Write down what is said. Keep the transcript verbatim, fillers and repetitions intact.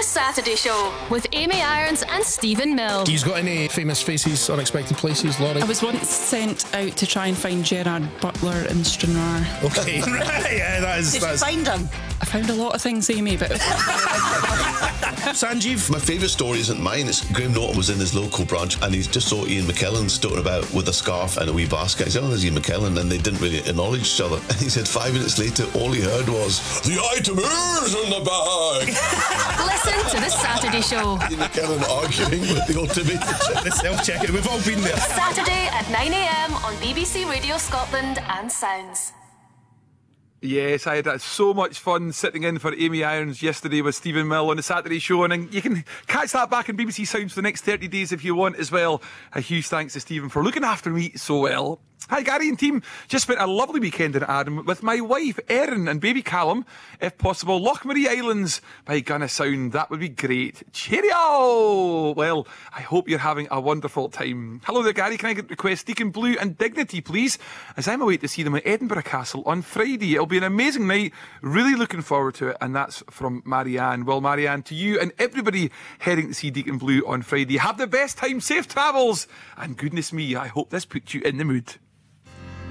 Saturday Show with Amy Irons and Stephen Mill. He's got any famous faces, unexpected places, Laurie? I was once sent out to try and find Gerard Butler in Stranraer. Okay, right, yeah, that is... Did that you is... find him? I found a lot of things, Amy, but... Sanjeev? My favourite story isn't mine. It's Graham Norton was in his local branch and he just saw Ian McKellen stoating about with a scarf and a wee basket. He said, oh, there's Ian McKellen, and they didn't really acknowledge each other. And he said five minutes later, all he heard was, the item is in the bag. Listen to The Saturday Show. Ian McKellen arguing with the automated The self-checking, we've all been there. Saturday at nine a m on B B C Radio Scotland and Sounds. Yes, I had so much fun sitting in for Amy Irons yesterday with Stephen Mill on the Saturday Show, and you can catch that back on B B C Sounds for the next thirty days if you want as well. A huge thanks to Stephen for looking after me so well. Hi Gary and team, just spent a lovely weekend in Adam with my wife Erin and baby Callum. If possible, Lochmarie Islands by Gunna Sound, that would be great. Cheerio! Well, I hope you're having a wonderful time. Hello there Gary, can I request Deacon Blue and Dignity please, as I'm away to see them at Edinburgh Castle on Friday. It'll be an amazing night, really looking forward to it, and that's from Marianne. Well Marianne, to you and everybody heading to see Deacon Blue on Friday, have the best time, safe travels, and goodness me, I hope this puts you in the mood.